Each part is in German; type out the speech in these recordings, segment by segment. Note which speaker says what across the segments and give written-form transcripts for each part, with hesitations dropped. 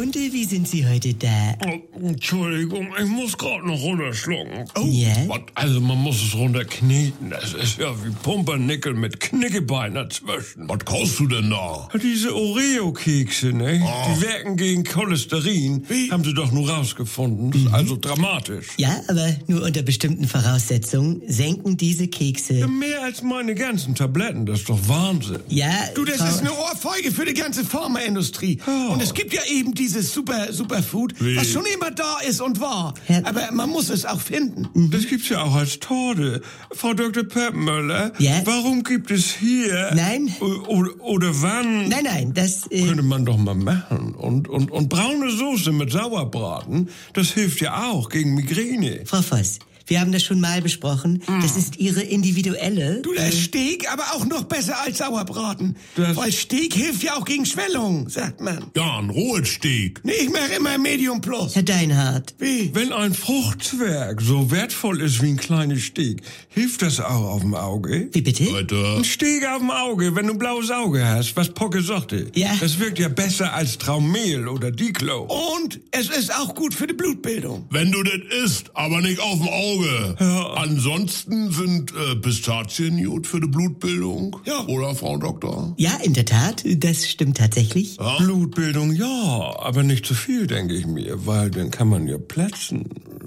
Speaker 1: Und wie sind Sie heute da?
Speaker 2: Oh, Entschuldigung, ich muss gerade noch runterschlucken.
Speaker 1: Oh. Ja?
Speaker 2: Also man muss es runterkneten. Das ist ja wie Pumpernickel mit Knickebein dazwischen.
Speaker 3: Was kaufst du denn da?
Speaker 2: Diese Oreo-Kekse, ne?
Speaker 3: Ah.
Speaker 2: Die wirken gegen Cholesterin.
Speaker 3: Wie?
Speaker 2: Haben sie doch nur rausgefunden. Das ist also dramatisch.
Speaker 1: Ja, aber nur unter bestimmten Voraussetzungen senken diese Kekse.
Speaker 2: Ja, mehr als meine ganzen Tabletten, das ist doch Wahnsinn.
Speaker 1: Ja,
Speaker 3: Du, das
Speaker 1: Frau-
Speaker 3: ist eine Ohrfeige für die ganze Pharmaindustrie.
Speaker 2: Oh.
Speaker 3: Und es gibt ja eben dieses Superfood,
Speaker 2: Wie?
Speaker 3: was schon immer da ist und war.
Speaker 1: Ja.
Speaker 3: Aber man muss es auch finden.
Speaker 2: Das gibt's ja auch als Torte. Frau Dr. Peppenmöller,
Speaker 1: Ja?
Speaker 2: warum gibt es hier...
Speaker 1: Nein.
Speaker 2: Oder wann...
Speaker 1: Nein, das...
Speaker 2: Könnte man doch mal machen. Und braune Soße mit Sauerbraten, das hilft ja auch gegen Migräne.
Speaker 1: Frau Voss, wir haben das schon mal besprochen. Das ist Ihre individuelle...
Speaker 3: Du, das Steak aber auch noch besser als Sauerbraten.
Speaker 2: Das-
Speaker 3: Weil Steak hilft ja auch gegen Schwellung, sagt man. Ja, ein rohes Steak. Nee, ich mache immer Medium Plus.
Speaker 1: Herr Deinhardt,
Speaker 3: Wie?
Speaker 2: Wenn ein Fruchtzwerg so wertvoll ist wie ein kleines Steak, hilft das auch auf dem Auge?
Speaker 1: wie bitte?
Speaker 3: Weiter.
Speaker 2: Ein Steak auf dem Auge, wenn du ein blaues Auge hast, was Pocke sagte.
Speaker 1: Ja.
Speaker 2: Das wirkt ja besser als Traumel oder Diclo.
Speaker 3: Und es ist auch gut für die Blutbildung.
Speaker 4: Wenn du das isst, aber nicht auf dem Auge.
Speaker 2: Ja.
Speaker 4: Ansonsten sind Pistazien gut für die Blutbildung.
Speaker 3: Ja.
Speaker 4: Oder, Frau Doktor?
Speaker 1: Ja, in der Tat, das stimmt tatsächlich.
Speaker 2: Blutbildung, ja, aber nicht zu viel, denke ich mir, weil dann kann man ja platzen.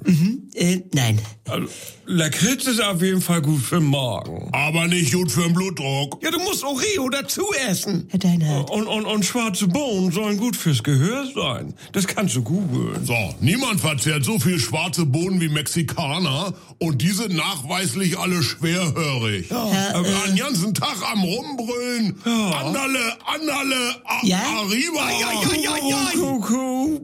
Speaker 1: Nein.
Speaker 2: Also, Lakritz ist auf jeden Fall gut für den Magen.
Speaker 4: Aber nicht gut für den Blutdruck.
Speaker 3: Ja, du musst Oreo dazu essen.
Speaker 1: Herr Deinhardt.
Speaker 2: Und schwarze Bohnen sollen gut fürs Gehör sein. Das kannst du googeln.
Speaker 4: So, niemand verzehrt so viel schwarze Bohnen wie Mexikaner und die sind nachweislich alle schwerhörig.
Speaker 2: Aber
Speaker 4: Den ganzen Tag am Rumbrüllen. Anderle,
Speaker 1: Ja?
Speaker 4: arriba.
Speaker 3: Ja.
Speaker 2: Kuckuck,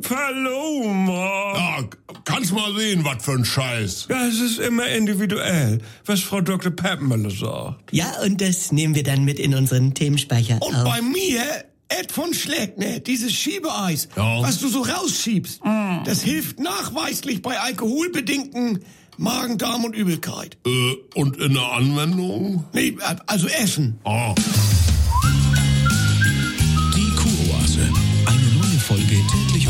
Speaker 2: Paloma.
Speaker 4: Ja, kannst mal sehen, was für ein Scheiß.
Speaker 2: Das ist immer individuell, was Frau Dr. Peppenmöller sagt.
Speaker 1: Ja, und das nehmen wir dann mit in unseren Themenspeicher
Speaker 3: Und
Speaker 1: auf.
Speaker 3: bei mir, Ed von Schleckner, dieses Schiebeeis,
Speaker 4: Ja.
Speaker 3: was du so rausschiebst, das hilft nachweislich bei alkoholbedingten Magen, Darm und Übelkeit.
Speaker 4: Und in der Anwendung?
Speaker 3: Nee, also Essen.
Speaker 4: Ah.
Speaker 5: Die Kuroase. Eine neue Folge täglich